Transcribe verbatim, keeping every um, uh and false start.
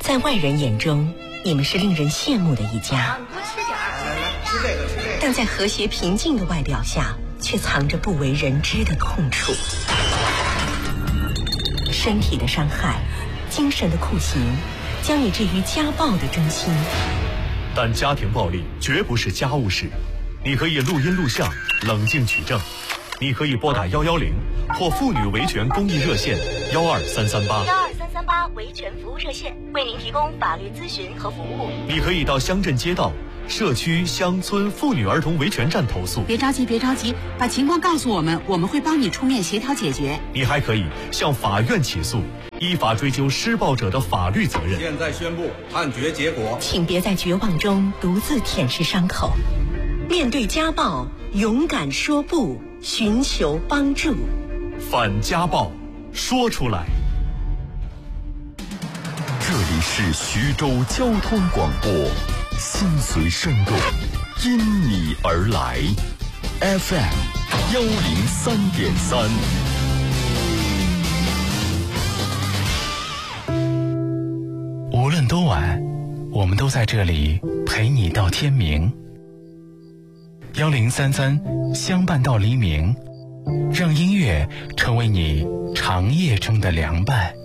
在外人眼中，你们是令人羡慕的一家。 你多吃点儿。来来，吃这个，吃这个。 但在和谐平静的外表下，却藏着不为人知的痛楚。身体的伤害，精神的酷刑，将你置于家暴的中心。 但家庭暴力绝不是家务事，你可以录音录像，冷静取证。你可以拨打幺幺零或妇女维权公益热线幺二三三八。 幺二三三八维权服务热线为您提供法律咨询和服务。 你可以到乡镇街道、社区、乡村妇女儿童维权站投诉。 别着急，别着急，把情况告诉我们，我们会帮你出面协调解决。 你还可以向法院起诉，依法追究施暴者的法律责任。 现在宣布判决结果。 请别在绝望中独自舔舐伤口，面对家暴，勇敢说不，寻求帮助。 反家暴，说出来。 这里是徐州交通广播，心随声动，因你而来 ，F M 幺零三点三。 无论多晚，我们都在这里陪你到天明。幺零三三相伴到黎明，让音乐成为你长夜中的凉伴。